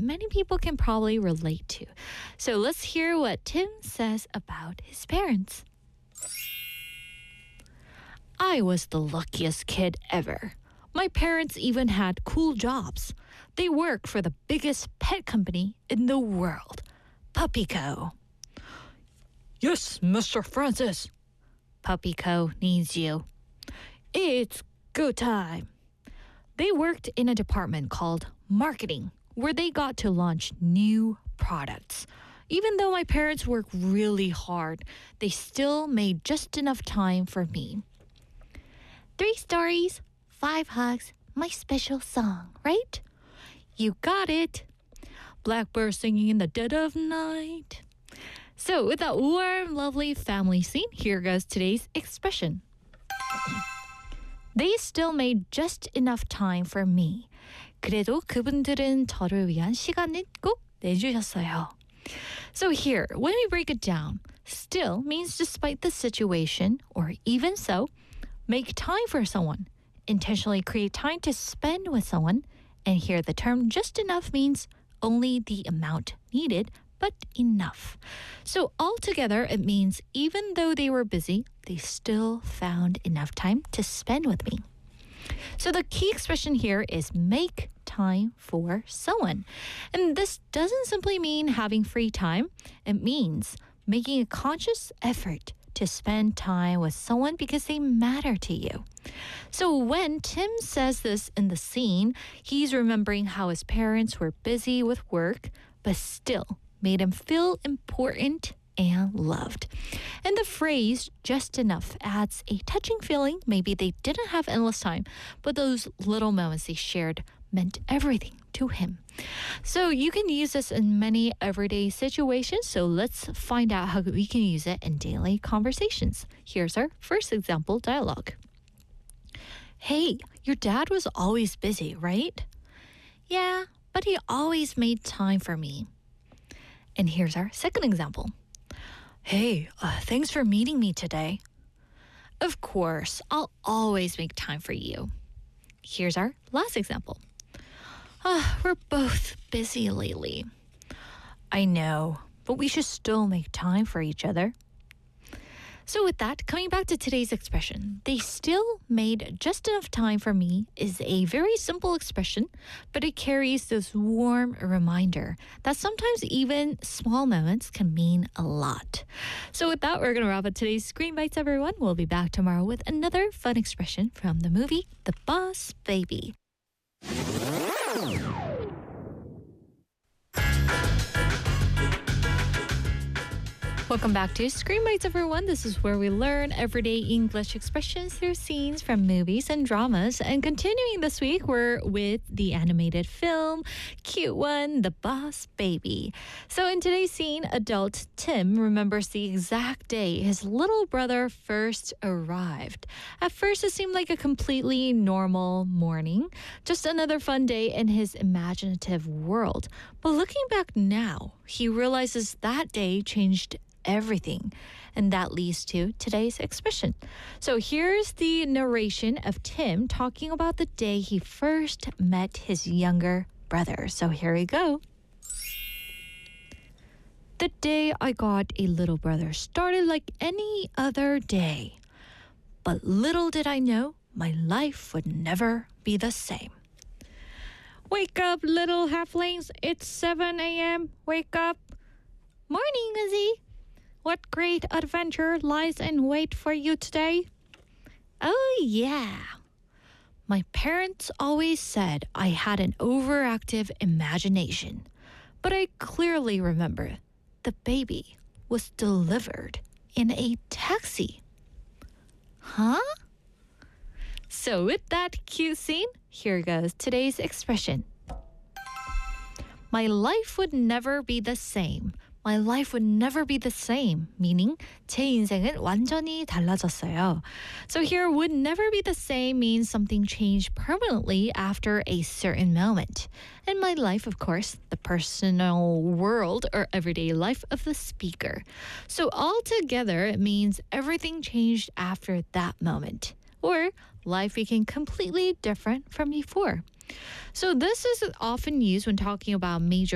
many people can probably relate to. So let's hear what Tim says about his parents. I was the luckiest kid ever. My parents even had cool jobs. They work for the biggest pet company in the world, PuppyCo. Yes, Mr. Francis. PuppyCo needs you. It's go time. They worked in a department called marketing, where they got to launch new products. Even though my parents worked really hard, they still made just enough time for me. 3 stories, 5 hugs, my special song, right? You got it. Blackbird singing in the dead of night. So with that warm, lovely family scene, here goes today's expression. They still made just enough time for me. 그래도 그분들은 저를 위한 시간을 꼭 내주셨어요. So here, when we break it down, still means despite the situation, or even so, make time for someone, intentionally create time to spend with someone, and here the term just enough means only the amount needed, but enough. So altogether, it means even though they were busy, they still found enough time to spend with me. So the key expression here is make time for someone. And this doesn't simply mean having free time. It means making a conscious effort to spend time with someone because they matter to you. So when Tim says this in the scene, he's remembering how his parents were busy with work, but still made him feel important and loved. And the phrase just enough adds a touching feeling. Maybe they didn't have endless time, but those little moments they shared meant everything to him. So you can use this in many everyday situations. So let's find out how we can use it in daily conversations. Here's our first example dialogue. Hey, your dad was always busy, right? Yeah, but he always made time for me. And here's our second example. Hey, thanks for meeting me today. Of course, I'll always make time for you. Here's our last example. We're both busy lately. I know, but we should still make time for each other. So with that, coming back to today's expression, they still made just enough time for me is a very simple expression, but it carries this warm reminder that sometimes even small moments can mean a lot. So with that, we're going to wrap up today's Screen Bites, everyone. We'll be back tomorrow with another fun expression from the movie The Boss Baby. Welcome back to Screen Bites, everyone. This is where we learn everyday English expressions through scenes from movies and dramas. And continuing this week, we're with the animated film, cute one, The Boss Baby. So in today's scene, adult Tim remembers the exact day his little brother first arrived. At first, it seemed like a completely normal morning, just another fun day in his imaginative world. But looking back now, he realizes that day changed everything. And that leads to today's expression. So here's the narration of Tim talking about the day he first met his younger brother. So here we go. The day I got a little brother started like any other day. But little did I know my life would never be the same. Wake up, little halflings. It's 7 a.m. Wake up. Morning, Izzy. What great adventure lies in wait for you today? Oh, yeah. My parents always said I had an overactive imagination, but I clearly remember the baby was delivered in a taxi. Huh? So with that cute scene, here goes today's expression. My life would never be the same. My life would never be the same, meaning 제 인생은 완전히 달라졌어요. So here, would never be the same means something changed permanently after a certain moment. In my life, of course, the personal world or everyday life of the speaker. So altogether, it means everything changed after that moment, or life became completely different from before. So this is often used when talking about major